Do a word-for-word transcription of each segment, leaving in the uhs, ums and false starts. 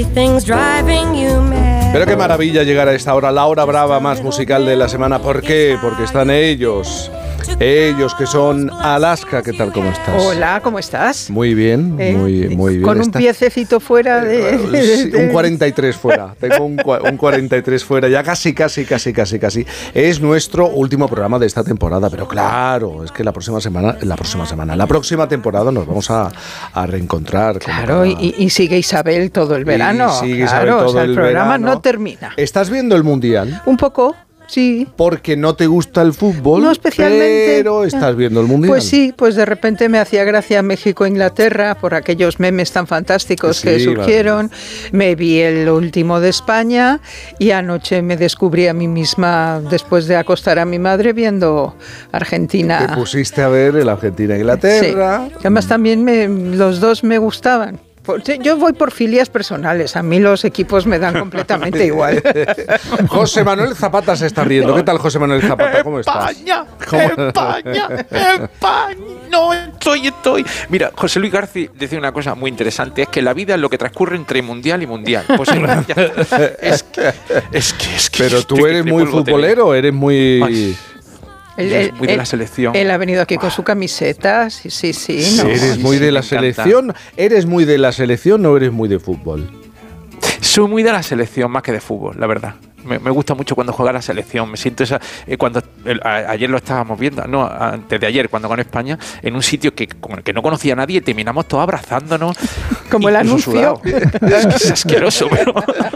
Pero qué maravilla llegar a esta hora, la hora brava más musical de la semana. ¿Por qué? Porque están ellos, ellos que son Alaska. ¿Qué tal? ¿Cómo estás? Hola, ¿cómo estás? Muy bien, ¿Eh? muy, muy bien. Con un Está... piececito fuera de... Sí, un cuarenta y tres fuera, tengo un, un cuarenta y tres fuera, ya casi, casi, casi, casi, casi. Es nuestro último programa de esta temporada, pero claro, es que la próxima semana, la próxima semana, la próxima temporada nos vamos a, a reencontrar. Claro, y, y sigue Isabel todo el verano. Y sigue claro, Isabel todo o sea, el, el programa verano. no termina. ¿Estás viendo el Mundial? Un poco. Sí. Porque no te gusta el fútbol, no especialmente, pero estás viendo el Mundial. Pues sí, pues de repente me hacía gracia México-Inglaterra por aquellos memes tan fantásticos sí, que surgieron. Vale. Me vi el último de España y anoche me descubrí a mí misma, después de acostar a mi madre, viendo Argentina. Te pusiste a ver el Argentina-Inglaterra. Sí. Además también me, los dos me gustaban. Yo voy por filias personales, a mí los equipos me dan completamente igual. José Manuel Zapata se está riendo. ¿Qué tal, José Manuel Zapata? ¿Cómo estás? España, España, España. No, estoy, estoy. Mira, José Luis García decía una cosa muy interesante, es que la vida es lo que transcurre entre mundial y mundial. Pues ya, es que, es que, es que. Pero tú eres muy futbolero, eres muy... Ay. Él, él, muy de él, la selección. Él ha venido aquí con su camiseta, sí, sí, sí. sí no. ¿Eres muy de la selección? ¿Eres muy de la selección o eres muy de fútbol? Soy muy de la selección más que de fútbol, la verdad. Me, me gusta mucho cuando juega la selección. Me siento esa... Eh, cuando el, a, Ayer lo estábamos viendo, no, antes de ayer, cuando ganó España, en un sitio que, con el que no conocía a nadie, terminamos todos abrazándonos. Como el anuncio. Es, es asqueroso, pero...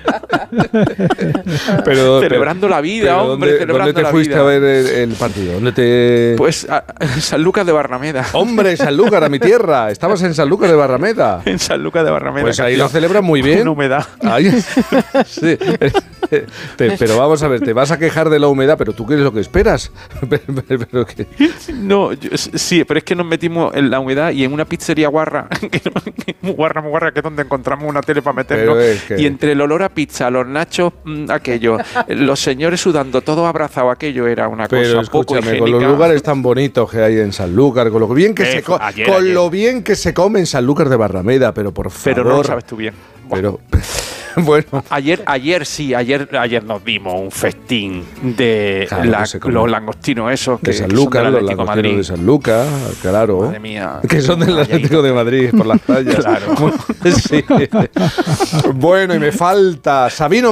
pero celebrando pero, la vida, hombre, ¿dónde, celebrando ¿Dónde te la fuiste vida? a ver el, el partido? ¿Dónde te...? Pues a, a Sanlúcar de Barrameda. ¡Hombre, Sanlúcar, a mi tierra! Estabas en Sanlúcar de Barrameda. En Sanlúcar de Barrameda. Pues ahí lo celebran muy bien. Con humedad. Ahí, sí. Te, pero vamos a ver, te vas a quejar de la humedad, pero ¿tú qué es lo que esperas? pero, pero, pero ¿qué? No, yo, sí, pero es que nos metimos en la humedad y en una pizzería guarra, que, muy guarra, muy guarra, que es donde encontramos una tele para meternos. Es que... Y entre el olor a pizza, los nachos, mmm, aquello, los señores sudando, todos abrazados, aquello era una pero cosa poco higiénica. Con los lugares tan bonitos que hay en Sanlúcar, con lo bien que, eh, se, co- ayer, con ayer. lo bien que se come en Sanlúcar de Barrameda, pero por favor. Pero no lo sabes tú bien. Pero... Bueno. Ayer, ayer sí, ayer, ayer nos dimos un festín de claro, la, los langostinos esos que, de Sanlúcar, que son del los Atlético langostinos Madrid. de Sanlúcar, claro. Madre mía. Que son del Atlético de Madrid por las playas. Claro. Sí. Bueno, y me falta Sabino